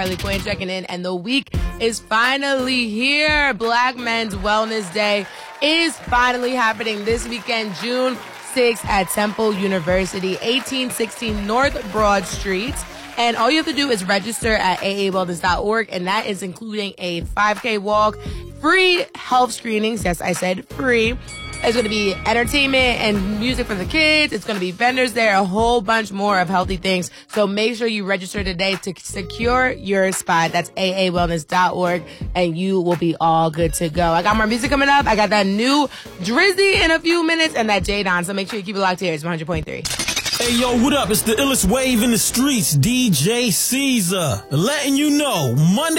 Harley Quinn checking in, and the week is finally here. Black Men's Wellness Day is finally happening this weekend, June 6th at Temple University, 1816 North Broad Street. And all you have to do is register at aawellness.org, and that is including a 5K walk, free health screenings. Yes, I said free. There's going to be entertainment and music for the kids. It's going to be vendors there, a whole bunch more of healthy things. So make sure you register today to secure your spot. That's aawellness.org, and you will be all good to go. I got more music coming up. I got that new Drizzy in a few minutes and that J-Don. So make sure you keep it locked here. It's 100.3. Hey, yo, what up? It's the illest wave in the streets, DJ Caesar. Letting you know, Monday